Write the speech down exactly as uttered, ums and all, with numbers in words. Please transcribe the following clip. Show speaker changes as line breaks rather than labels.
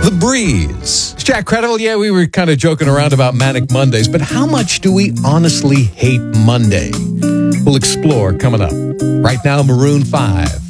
The Breeze. It's Jack Credible. Yeah, we were kind of joking around about Manic Mondays, but how much do we honestly hate Monday? We'll explore coming up. Right now, Maroon five.